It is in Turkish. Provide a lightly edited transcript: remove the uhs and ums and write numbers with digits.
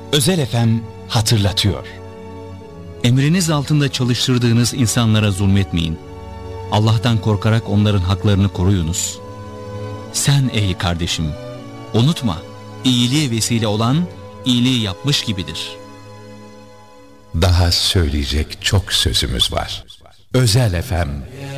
Özel FM hatırlatıyor. Emriniz altında çalıştırdığınız insanlara zulmetmeyin. Allah'tan korkarak onların haklarını koruyunuz. Sen ey kardeşim, unutma, iyiliğe vesile olan iyiliği yapmış gibidir. Daha söyleyecek çok sözümüz var. Özel FM